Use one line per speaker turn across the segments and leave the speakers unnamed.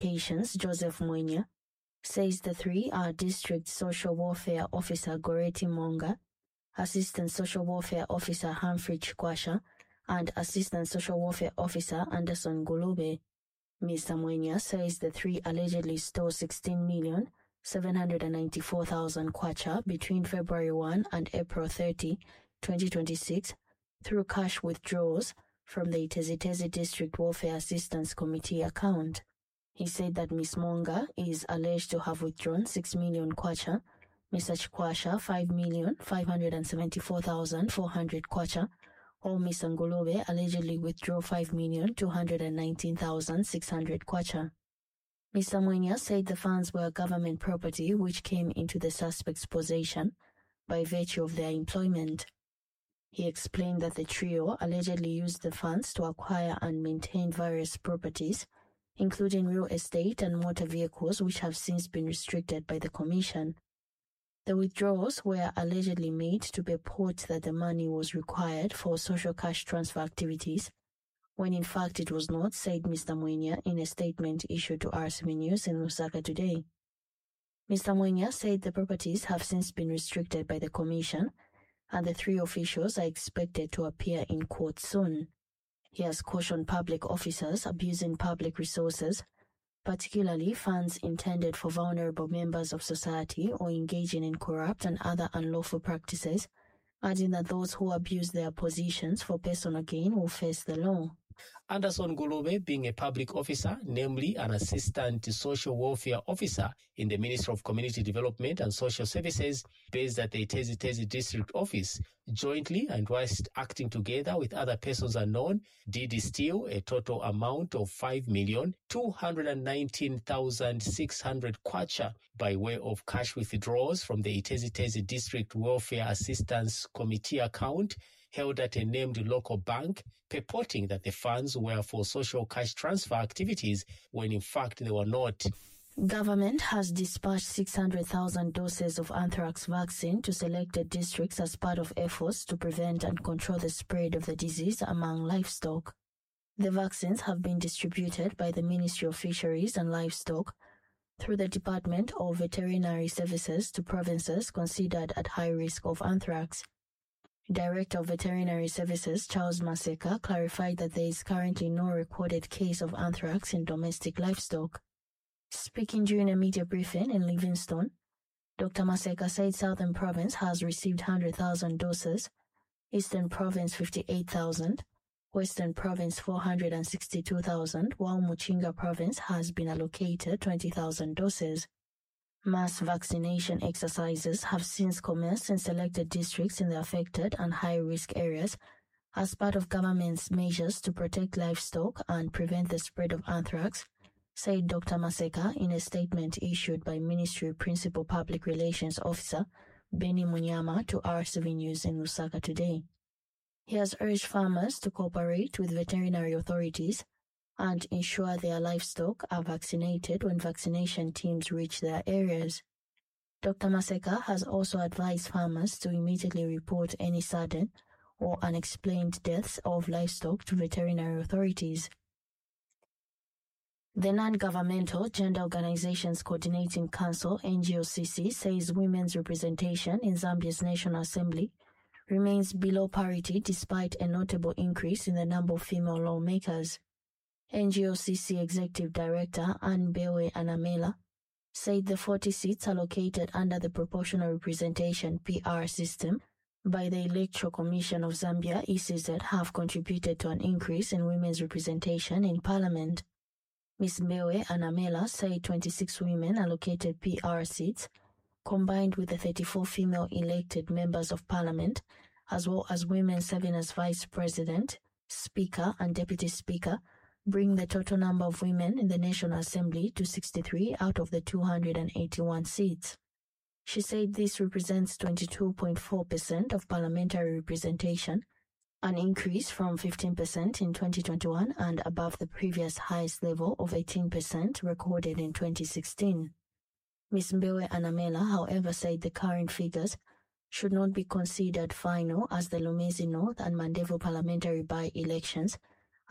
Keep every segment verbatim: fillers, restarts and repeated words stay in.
Communications, Joseph Mwenya, says the three are District Social Welfare Officer Goreti Monga, Assistant Social Welfare Officer Humphrey Chikwasha, and Assistant Social Welfare Officer Anderson Gulube. Mister Mwenya says the three allegedly stole sixteen million seven hundred ninety-four thousand kwacha between February first and April thirtieth, twenty twenty-six through cash withdrawals from the Itezitezi District Welfare Assistance Committee account. He said that Miz Monga is alleged to have withdrawn six million kwacha, Mister Chikwasha five million five hundred seventy-four thousand four hundred kwacha, while Miz Ngulube allegedly withdrew five million two hundred nineteen thousand six hundred kwacha. Mister Mwenya said the funds were government property which came into the suspect's possession by virtue of their employment. He explained that the trio allegedly used the funds to acquire and maintain various properties, including real estate and motor vehicles, which have since been restricted by the Commission. The withdrawals were allegedly made to purport that the money was required for social cash transfer activities, when in fact it was not, said Mister Mwenya in a statement issued to R S V News in Lusaka today. Mister Mwenya said the properties have since been restricted by the Commission, and the three officials are expected to appear in court soon. He has cautioned public officers abusing public resources, particularly funds intended for vulnerable members of society or engaging in corrupt and other unlawful practices, adding that those who abuse their positions for personal gain will face the law.
Anderson Gulube, being a public officer, namely an assistant social welfare officer in the Ministry of Community Development and Social Services, based at the Itezitezi District Office, jointly and whilst acting together with other persons unknown, did steal a total amount of five million two hundred nineteen thousand six hundred kwacha by way of cash withdrawals from the Itezitezi District Welfare Assistance Committee account held at a named local bank, purporting that the funds were for social cash transfer activities when in fact they were not.
Government has dispatched six hundred thousand doses of anthrax vaccine to selected districts as part of efforts to prevent and control the spread of the disease among livestock. The vaccines have been distributed by the Ministry of Fisheries and Livestock through the Department of Veterinary Services to provinces considered at high risk of anthrax. Director of Veterinary Services Charles Maseka clarified that there is currently no recorded case of anthrax in domestic livestock. Speaking during a media briefing in Livingstone, Doctor Maseka said Southern Province has received one hundred thousand doses, Eastern Province fifty-eight thousand, Western Province four hundred sixty-two thousand, while Muchinga Province has been allocated twenty thousand doses. Mass vaccination exercises have since commenced in selected districts in the affected and high-risk areas as part of government's measures to protect livestock and prevent the spread of anthrax, said Doctor Maseka in a statement issued by Ministry Principal Public Relations Officer Benny Munyama to R S V News in Lusaka today. He has urged farmers to cooperate with veterinary authorities and ensure their livestock are vaccinated when vaccination teams reach their areas. Doctor Maseka has also advised farmers to immediately report any sudden or unexplained deaths of livestock to veterinary authorities. The Non-Governmental Gender Organizations Coordinating Council, N G O C C, says women's representation in Zambia's National Assembly remains below parity despite a notable increase in the number of female lawmakers. N G O C C Executive Director Anne Bewe Anamela said the forty seats allocated under the Proportional Representation P R system by the Electoral Commission of Zambia E C Z have contributed to an increase in women's representation in Parliament. Miz Bewe Anamela said twenty-six women allocated P R seats, combined with the thirty-four female elected members of Parliament, as well as women serving as Vice President, Speaker and Deputy Speaker, bring the total number of women in the National Assembly to sixty-three out of the two hundred eighty-one seats. She said this represents twenty-two point four percent of parliamentary representation, an increase from fifteen percent in twenty twenty-one and above the previous highest level of eighteen percent recorded in twenty sixteen. Miz Mbewe Anamela, however, said the current figures should not be considered final as the Lumezi North and Mandevu parliamentary by-elections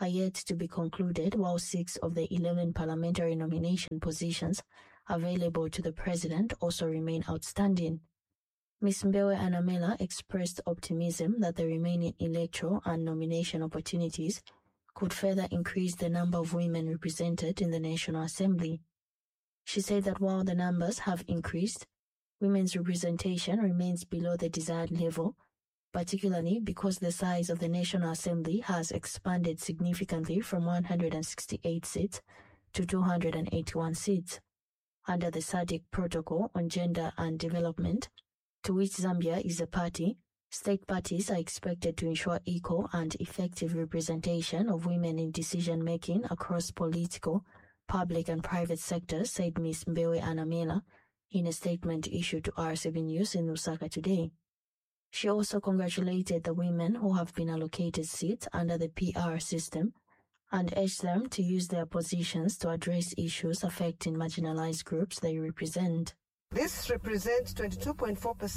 are yet to be concluded, while six of the eleven parliamentary nomination positions available to the president also remain outstanding. Miz Mbewe Anamela expressed optimism that the remaining electoral and nomination opportunities could further increase the number of women represented in the National Assembly. She said that while the numbers have increased, women's representation remains below the desired level, particularly because the size of the National Assembly has expanded significantly from one hundred sixty-eight seats to two hundred eighty-one seats. Under the S A D C Protocol on Gender and Development, to which Zambia is a party, state parties are expected to ensure equal and effective representation of women in decision-making across political, public and private sectors, said Miz Mbewe Anamela in a statement issued to R seven News in Lusaka today. She also congratulated the women who have been allocated seats under the P R system and urged them to use their positions to address issues affecting marginalized groups they represent.
This represents twenty-two point four percent